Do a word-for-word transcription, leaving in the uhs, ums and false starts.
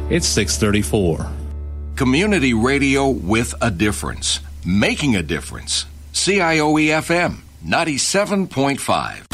it's six thirty-four. Community radio with a difference. Making a difference. C I O E F M ninety-seven point five.